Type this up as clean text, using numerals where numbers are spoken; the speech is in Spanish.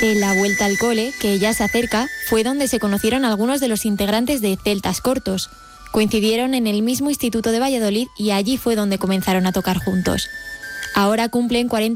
En la vuelta al cole, que ya se acerca, fue donde se conocieron algunos de los integrantes de Celtas Cortos. Coincidieron en el mismo instituto de Valladolid y allí fue donde comenzaron a tocar juntos. Ahora cumplen 40